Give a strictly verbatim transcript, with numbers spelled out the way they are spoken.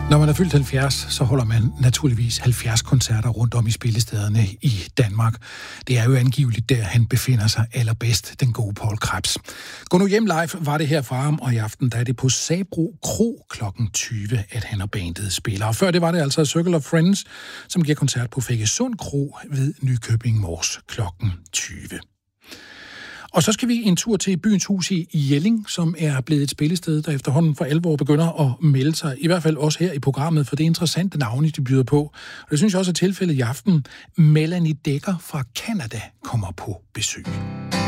Når man er fyldt halvfjerds, så holder man naturligvis halvfjerds koncerter rundt om i spillestederne i Danmark. Det er jo angiveligt der, han befinder sig allerbedst, den gode Poul Krebs. Gå nu hjem live var det her fra ham, og i aften der er det på Sabro Kro klokken tyve, at han og bandet spiller. Og før det var det altså Circle of Friends, som giver koncert på Fækkesund Kro ved Nykøbing Mors klokken tyve. Og så skal vi en tur til Byens Hus i Jelling, som er blevet et spillested, der efterhånden for alvor begynder at melde sig. I hvert fald også her i programmet, for det er interessante navne, de byder på. Og det synes jeg også er tilfældet i aften. Melanie Dekker fra Canada kommer på besøg.